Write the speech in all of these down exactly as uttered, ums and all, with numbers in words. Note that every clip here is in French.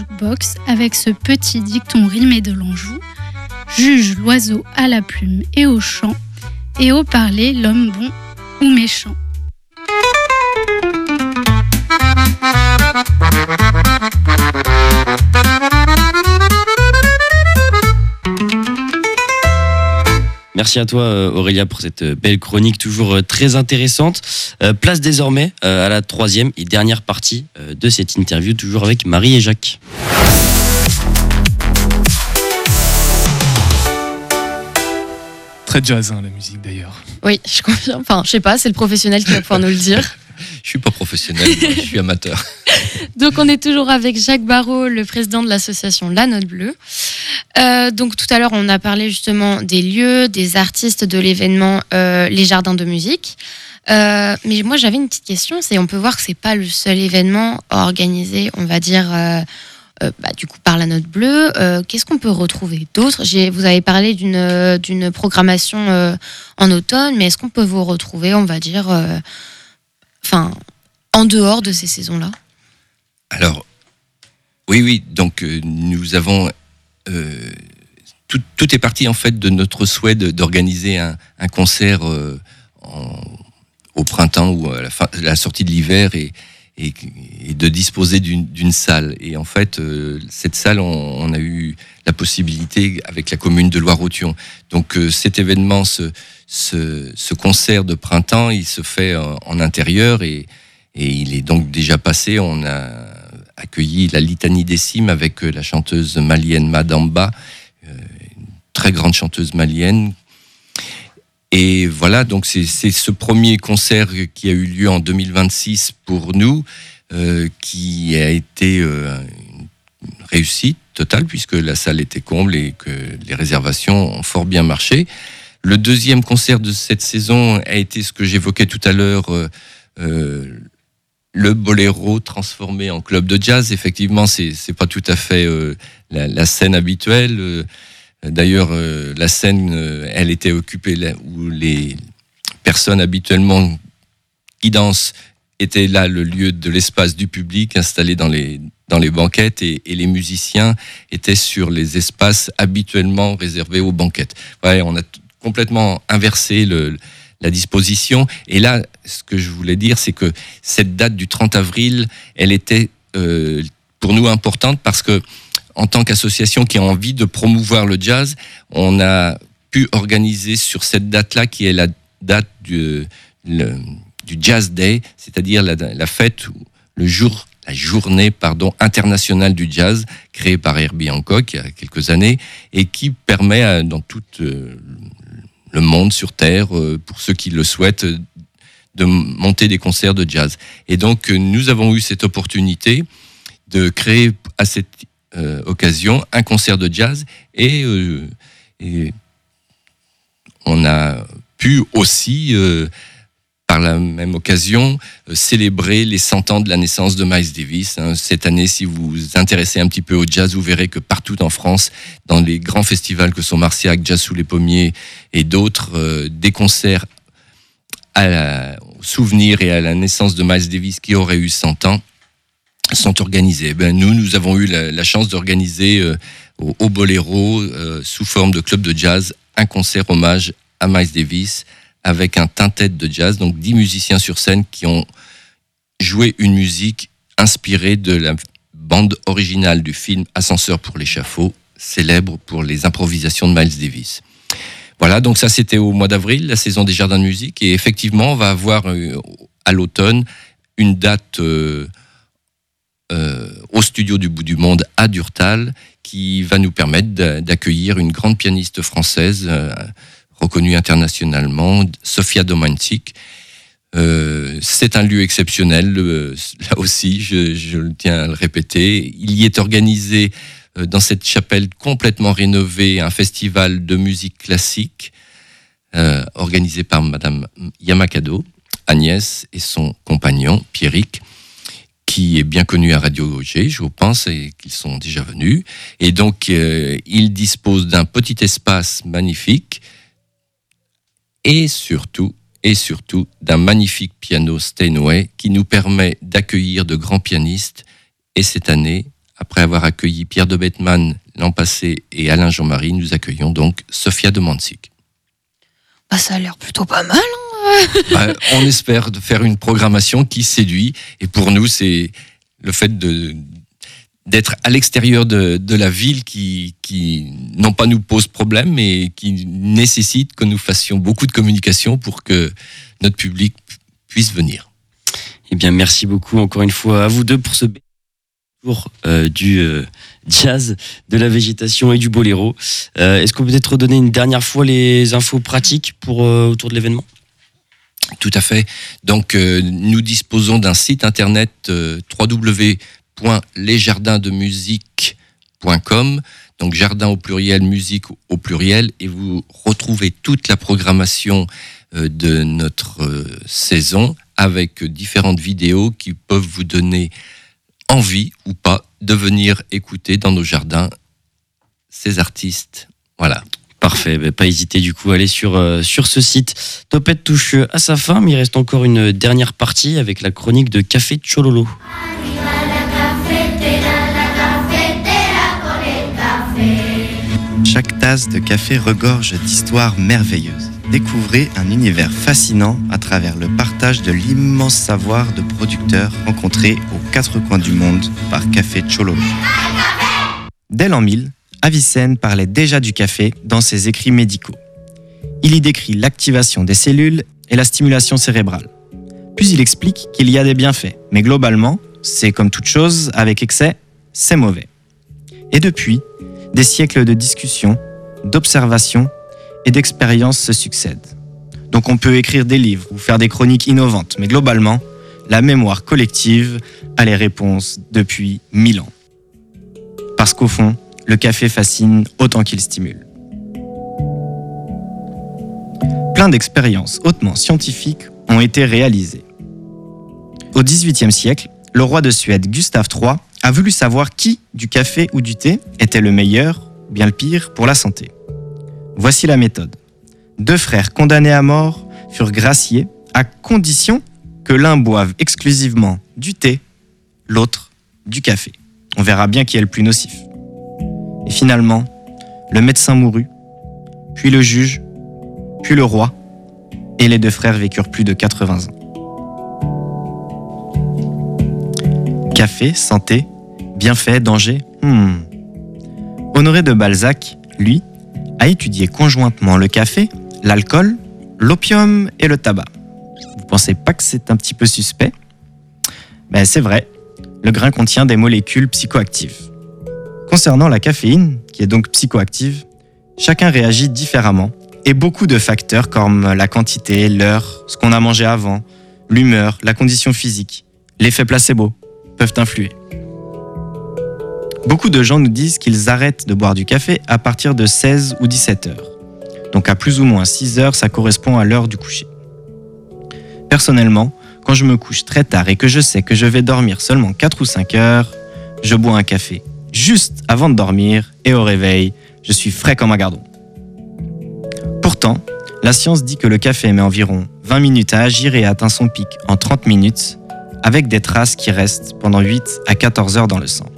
Box avec ce petit dicton rimé de l'Anjou. Juge l'oiseau à la plume et au chant, et au parler l'homme bon ou méchant. Merci à toi Aurélia pour cette belle chronique toujours très intéressante. Euh, place désormais euh, à la troisième et dernière partie euh, de cette interview, toujours avec Marie et Jacques. Très jazz, hein, la musique d'ailleurs. Oui, je confirme. Enfin, je sais pas, c'est le professionnel qui va pouvoir nous le dire. Je suis pas professionnel, moi, je suis amateur. Donc, on est toujours avec Jacques Barrault, le président de l'association La Note Bleue. Euh, donc, tout à l'heure, on a parlé justement des lieux, des artistes de l'événement euh, Les Jardins de Musique. Euh, mais moi, j'avais une petite question. C'est, on peut voir que c'est pas le seul événement organisé, on va dire. Euh, Euh, bah, du coup par la Note Bleue, euh, qu'est-ce qu'on peut retrouver d'autre? J'ai, vous avez parlé d'une, euh, d'une programmation euh, en automne, mais est-ce qu'on peut vous retrouver, on va dire, euh, enfin, en dehors de ces saisons-là? Alors, oui, oui, donc euh, nous avons... Euh, tout, tout est parti en fait de notre souhait de, d'organiser un, un concert euh, en, au printemps ou à la, fin, à la sortie de l'hiver et Et, et de disposer d'une, d'une salle. Et en fait, euh, cette salle, on, on a eu la possibilité avec la commune de Loire-Othion. Donc euh, cet événement, ce, ce, ce concert de printemps, il se fait en, en intérieur et, et il est donc déjà passé. On a accueilli la Litanie des Cimes avec la chanteuse malienne Madamba, euh, une très grande chanteuse malienne. Et voilà, donc c'est, c'est ce premier concert qui a eu lieu en deux mille vingt-six pour nous, euh, qui a été euh, une réussite totale puisque la salle était comble et que les réservations ont fort bien marché. Le deuxième concert de cette saison a été ce que j'évoquais tout à l'heure, euh, euh, le Boléro transformé en club de jazz. Effectivement, c'est, c'est pas tout à fait euh, la, la scène habituelle. Euh, D'ailleurs, euh, la scène, euh, elle était occupée là où les personnes habituellement qui dansent étaient là, le lieu de l'espace du public installé dans les dans les banquettes et, et les musiciens étaient sur les espaces habituellement réservés aux banquettes. Ouais, on a t- complètement inversé le, la disposition. Et là, ce que je voulais dire, c'est que cette date du trente avril, elle était euh, pour nous importante parce que en tant qu'association qui a envie de promouvoir le jazz, on a pu organiser sur cette date-là, qui est la date du, le, du Jazz Day, c'est-à-dire la, la fête, le jour, la journée, pardon, internationale du jazz, créée par Herbie Hancock il y a quelques années, et qui permet à, dans tout euh, le monde sur Terre, euh, pour ceux qui le souhaitent, de monter des concerts de jazz. Et donc, nous avons eu cette opportunité de créer à cette Euh, occasion un concert de jazz et, euh, et on a pu aussi euh, par la même occasion euh, célébrer les cent ans de la naissance de Miles Davis, hein. Cette année, si vous vous intéressez un petit peu au jazz, vous verrez que partout en France, dans les grands festivals que sont Marciac, Jazz sous les pommiers et d'autres, euh, des concerts à la, au souvenir et à la naissance de Miles Davis qui aurait eu cent ans sont organisés. Ben, nous, nous avons eu la, la chance d'organiser euh, au, au Boléro, euh, sous forme de club de jazz, un concert hommage à Miles Davis avec un quintet de jazz, donc dix musiciens sur scène qui ont joué une musique inspirée de la bande originale du film Ascenseur pour l'échafaud, célèbre pour les improvisations de Miles Davis. Voilà, donc ça c'était au mois d'avril, la saison des Jardins de Musique, et effectivement on va avoir euh, à l'automne une date euh, Euh, au studio du Bout du Monde à Durtal, qui va nous permettre d'accueillir une grande pianiste française euh, reconnue internationalement, Sofia Domancic. Euh, c'est un lieu exceptionnel, euh, là aussi, je, je le tiens à le répéter. Il y est organisé euh, dans cette chapelle complètement rénovée un festival de musique classique euh, organisé par Madame Yamakado, Agnès et son compagnon Pierrick, qui est bien connu à Radio G, je pense, et qu'ils sont déjà venus. Et donc, euh, ils disposent d'un petit espace magnifique et surtout, et surtout d'un magnifique piano Steinway qui nous permet d'accueillir de grands pianistes. Et cette année, après avoir accueilli Pierre de Bettman l'an passé et Alain Jean-Marie, nous accueillons donc Sophia de Manzik. Bah, ça a l'air plutôt pas mal. Hein bah, on espère de faire une programmation qui séduit. Et pour nous, c'est le fait de, d'être à l'extérieur de, de la ville qui, qui, non pas nous pose problème, mais qui nécessite que nous fassions beaucoup de communication pour que notre public puisse venir. Eh bien, merci beaucoup encore une fois à vous deux pour ce tour euh, du euh, jazz, de la végétation et du boléro. Euh, est-ce qu'on peut peut-être redonner une dernière fois les infos pratiques pour, euh, autour de l'événement ? Tout à fait. Donc, euh, nous disposons d'un site internet euh, w w w point les jardins de musique point com, donc jardin au pluriel, musique au pluriel, et vous retrouvez toute la programmation euh, de notre euh, saison avec différentes vidéos qui peuvent vous donner envie ou pas de venir écouter dans nos jardins ces artistes. Voilà. Parfait, bah, pas hésiter du coup à aller sur, euh, sur ce site. Topette touche à sa fin, mais il reste encore une dernière partie avec la chronique de Café Chololo. Chaque tasse de café regorge d'histoires merveilleuses. Découvrez un univers fascinant à travers le partage de l'immense savoir de producteurs rencontrés aux quatre coins du monde par Café Chololo. Dès l'an mille, Avicenne parlait déjà du café dans ses écrits médicaux. Il y décrit l'activation des cellules et la stimulation cérébrale. Puis il explique qu'il y a des bienfaits, mais globalement, c'est comme toute chose, avec excès, c'est mauvais. Et depuis, des siècles de discussions, d'observations et d'expériences se succèdent. Donc on peut écrire des livres ou faire des chroniques innovantes, mais globalement, la mémoire collective a les réponses depuis mille ans. Parce qu'au fond, le café fascine autant qu'il stimule. Plein d'expériences hautement scientifiques ont été réalisées. Au dix-huitième siècle, le roi de Suède, Gustave trois, a voulu savoir qui, du café ou du thé, était le meilleur ou bien le pire pour la santé. Voici la méthode. Deux frères condamnés à mort furent graciés à condition que l'un boive exclusivement du thé, l'autre du café. On verra bien qui est le plus nocif. Et finalement, le médecin mourut, puis le juge, puis le roi, et les deux frères vécurent plus de quatre-vingts ans. Café, santé, bienfaits, danger. Hmm. Honoré de Balzac, lui, a étudié conjointement le café, l'alcool, l'opium et le tabac. Vous pensez pas que c'est un petit peu suspect ? Ben c'est vrai, le grain contient des molécules psychoactives. Concernant la caféine, qui est donc psychoactive, chacun réagit différemment et beaucoup de facteurs comme la quantité, l'heure, ce qu'on a mangé avant, l'humeur, la condition physique, l'effet placebo peuvent influer. Beaucoup de gens nous disent qu'ils arrêtent de boire du café à partir de seize ou dix-sept heures. Donc à plus ou moins six heures, ça correspond à l'heure du coucher. Personnellement, quand je me couche très tard et que je sais que je vais dormir seulement quatre ou cinq heures, je bois un café juste avant de dormir et au réveil, je suis frais comme un gardon. Pourtant, la science dit que le café met environ vingt minutes à agir et atteint son pic en trente minutes, avec des traces qui restent pendant huit à quatorze heures dans le sang.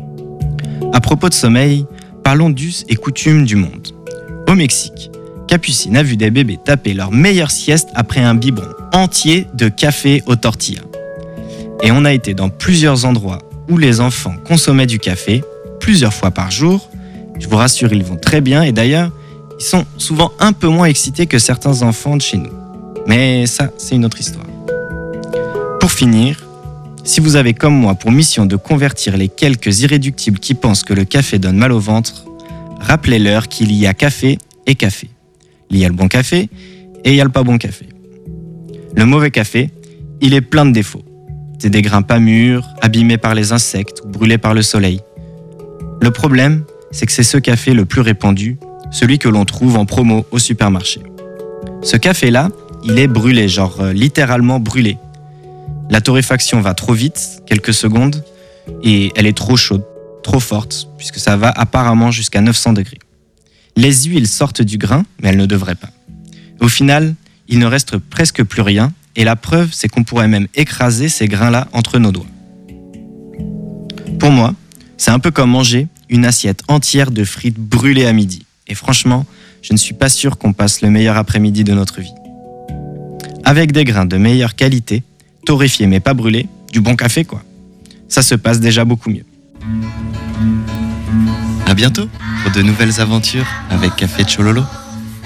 À propos de sommeil, parlons d'us et coutumes du monde. Au Mexique, Capucine a vu des bébés taper leur meilleure sieste après un biberon entier de café aux tortillas. Et on a été dans plusieurs endroits où les enfants consommaient du café plusieurs fois par jour. Je vous rassure, ils vont très bien et d'ailleurs, ils sont souvent un peu moins excités que certains enfants de chez nous. Mais ça, c'est une autre histoire. Pour finir, si vous avez comme moi pour mission de convertir les quelques irréductibles qui pensent que le café donne mal au ventre, rappelez-leur qu'il y a café et café. Il y a le bon café et il y a le pas bon café. Le mauvais café, il est plein de défauts. C'est des grains pas mûrs, abîmés par les insectes ou brûlés par le soleil. Le problème, c'est que c'est ce café le plus répandu, celui que l'on trouve en promo au supermarché. Ce café-là, il est brûlé, genre euh, littéralement brûlé. La torréfaction va trop vite, quelques secondes, et elle est trop chaude, trop forte, puisque ça va apparemment jusqu'à neuf cents degrés. Les huiles sortent du grain, mais elles ne devraient pas. Au final, il ne reste presque plus rien, et la preuve, c'est qu'on pourrait même écraser ces grains-là entre nos doigts. Pour moi, C'est un peu comme manger une assiette entière de frites brûlées à midi. Et franchement, je ne suis pas sûr qu'on passe le meilleur après-midi de notre vie. Avec des grains de meilleure qualité, torréfiés mais pas brûlés, du bon café quoi. Ça se passe déjà beaucoup mieux. À bientôt pour de nouvelles aventures avec Café Chololo.